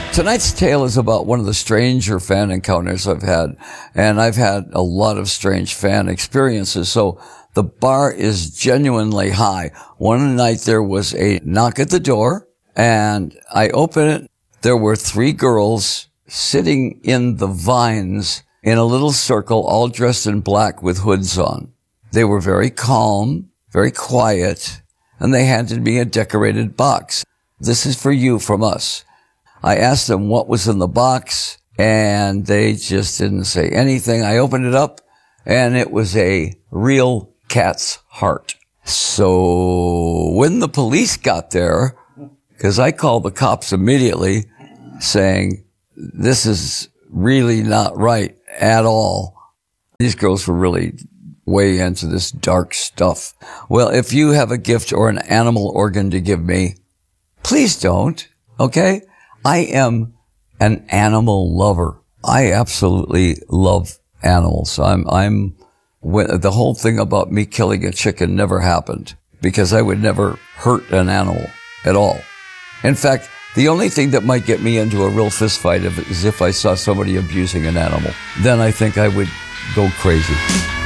Tonight's tale is about one of the stranger fan encounters I've had, and I've had a lot of strange fan experiences, so the bar is genuinely high. One night there was a knock at the door, and I open it. There were 3 girls sitting in the vines in a little circle, all dressed in black with hoods on. They were very calm, very quiet, and they handed me a decorated box. "This is for you from us." I asked them what was in the box, and they just didn't say anything. I opened it up, and it was a real cat's heart. So when the police got there, because I called the cops immediately saying, this is really not right at all. These girls were really way into this dark stuff. Well, if you have a gift or an animal organ to give me, please don't, okay? I am an animal lover. I absolutely love animals. The whole thing about me killing a chicken never happened because I would never hurt an animal at all. In fact, the only thing that might get me into a real fist fight is if I saw somebody abusing an animal. Then I think I would go crazy.